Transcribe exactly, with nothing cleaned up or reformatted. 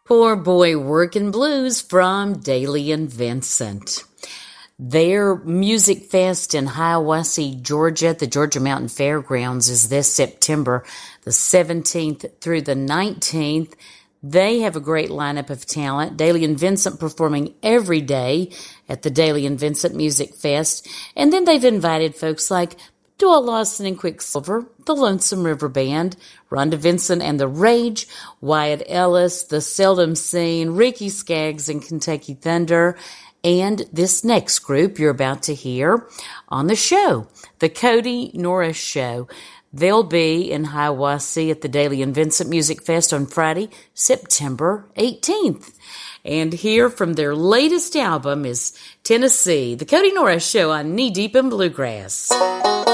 Poor Boy Workin' Blues from Dailey and Vincent. Their music fest in Hiawassee, Georgia at the Georgia Mountain Fairgrounds is this September the seventeenth through the nineteenth. They have a great lineup of talent. Dailey and Vincent performing every day at the Dailey and Vincent Music Fest. And then they've invited folks like Doyle Lawson and Quicksilver, the Lonesome River Band, Rhonda Vincent and the Rage, Wyatt Ellis, the Seldom Seen, Ricky Skaggs and Kentucky Thunder, and this next group you're about to hear on the show, the Cody Norris Show. They'll be in Hiawassee at the Dailey and Vincent Music Fest on Friday, September eighteenth. And here from their latest album is Tennessee, the Cody Norris Show on Knee Deep in Bluegrass.